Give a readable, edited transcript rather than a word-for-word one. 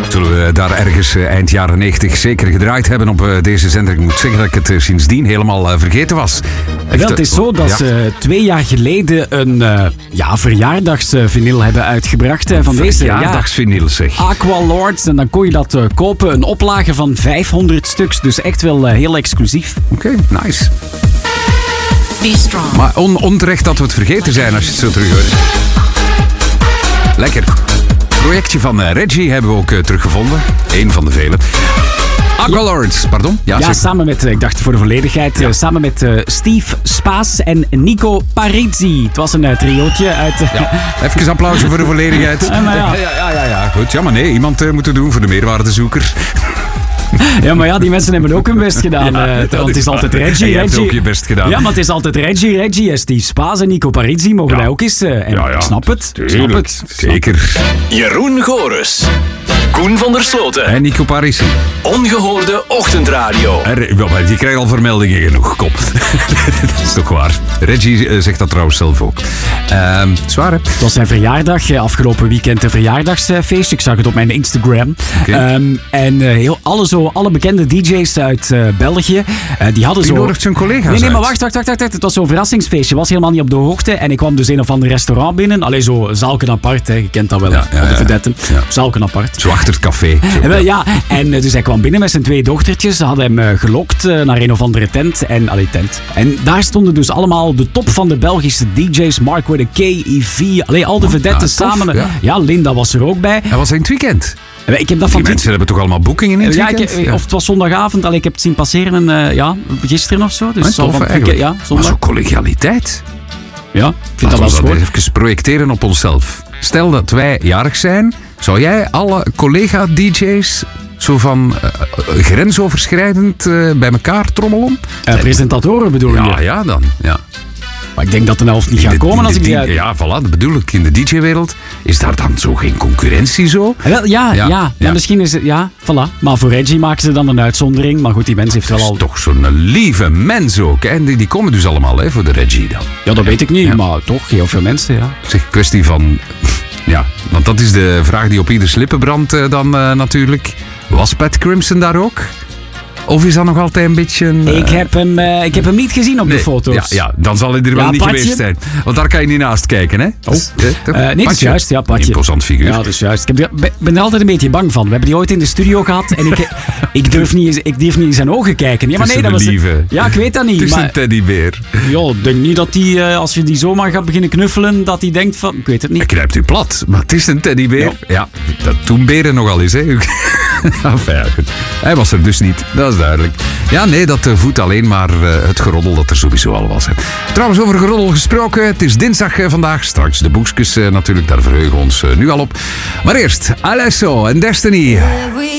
Zullen we daar ergens eind jaren 90 zeker gedraaid hebben op deze zender? Ik moet zeggen dat ik het sindsdien helemaal vergeten was. Wel, het is zo dat ze 2 jaar geleden een verjaardagsvinyl hebben uitgebracht. Van deze verjaardagsvinyl, zeg. Aqua Lords. En dan kon je dat kopen. Een oplage van 500 stuks. Dus echt wel heel exclusief. Oké, nice. Be strong. Maar onterecht dat we het vergeten zijn als je het zo terug hoort. Lekker. Projectje van Reggie hebben we ook teruggevonden. Eén van de vele. Aqua Lords, pardon? Ja, samen met, ik dacht voor de volledigheid, samen met Steve Spaas en Nico Parizzi. Het was een triootje uit... Even applaus voor de volledigheid. Ja, goed. Ja, maar nee, iemand moet het doen voor de meerwaardezoeker. Ja, maar die mensen hebben ook hun best gedaan. Want het is altijd Reggie. Je hebt ook je best gedaan. Ja, maar het is altijd Reggie en Steve Spaas en Nico Parizzi mogen wij ook eens. En ik snap het. Zeker. Jeroen Goris. Koen van der Sloten. En Nico Parizzi. Ongehoorde ochtendradio. Die krijgt al vermeldingen genoeg. Kom. Dat is toch waar. Reggie zegt dat trouwens zelf ook. Zwaar, hè? Het was zijn verjaardag. Afgelopen weekend een verjaardagsfeest. Ik zag het op mijn Instagram. Okay. Alle bekende DJ's uit België. Die hadden zo... nodigt zijn collega's Nee, maar wacht. Het was zo'n verrassingsfeestje. Was helemaal niet op de hoogte. En ik kwam dus een of ander restaurant binnen. Allee, zo zalken apart. Hè. Je kent dat wel. De vedetten. Ja. Zalken apart. Zo achter het café. En dus hij kwam binnen met zijn 2 dochtertjes. Ze hadden hem gelokt naar een of andere tent. En daar stonden dus allemaal de top van de Belgische DJ's. Mark with a K, EV. Al de vedetten samen. Ja, Linda was er ook bij. Hij was in het weekend. Ik heb dat van mensen hebben toch allemaal boekingen in het weekend? Of het was zondagavond. Ik heb het zien passeren gisteren of zo. Dus tof, eigenlijk. Maar zo collegialiteit. Ja, ik vind dat wel schoon. Even projecteren op onszelf. Stel dat wij jarig zijn, zou jij alle collega-DJ's zo van grensoverschrijdend bij elkaar trommelen? Presentatoren bedoel je? Ja, dan. Ja. Maar ik denk dat de helft niet gaat komen als ik die uit... Ja, voilà, dat bedoel ik. In de DJ-wereld is daar dan zo geen concurrentie zo? Ja. Misschien is het... Ja, voilà. Maar voor Reggie maken ze dan een uitzondering. Maar goed, die mens heeft wel al... Dat is toch zo'n lieve mens ook. Hè? Die komen dus allemaal voor de Reggie dan. Ja, dat weet ik niet. Maar toch, heel veel mensen, ja. Zeg, kwestie van... Ja, want dat is de vraag die op ieders lippen brandt dan natuurlijk. Was Pat Crimson daar ook? Of is dat nog altijd een beetje... Ik heb hem niet gezien op de foto's. Ja, dan zal hij er wel niet geweest zijn. Want daar kan je niet naast kijken, hè? Nee, dat is juist. Ja, Patje. Imposant figuur. Ja, dat is juist. Ik ben er altijd een beetje bang van. We hebben die ooit in de studio gehad en ik durf niet in zijn ogen kijken. Ja, maar nee, dat was... Ja, ik weet dat niet. Het is een teddybeer. Ja, ik denk niet dat hij, als je die zomaar gaat beginnen knuffelen, dat hij denkt van... Ik weet het niet. Hij knijpt u plat, maar het is een teddybeer. Ja, dat doen beren nogal eens, hè? Goed. Hij was er dus niet, dat is duidelijk. Ja, nee, dat voedt alleen maar het geroddel dat er sowieso al was. Hè. Trouwens, over geroddel gesproken, het is dinsdag vandaag. Straks de boekjes natuurlijk, daar verheugen we ons nu al op. Maar eerst, Alesso en Destiny.